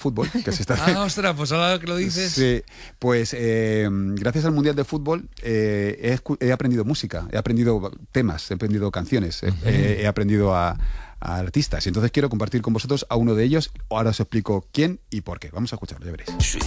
Fútbol, que se está... Ostras, pues ahora que lo dices... Sí, pues gracias al Mundial de Fútbol he aprendido música, he aprendido temas, he aprendido canciones, he aprendido a artistas. Y entonces quiero compartir con vosotros a uno de ellos. Ahora os explico quién y por qué. Vamos a escucharlo, ya veréis.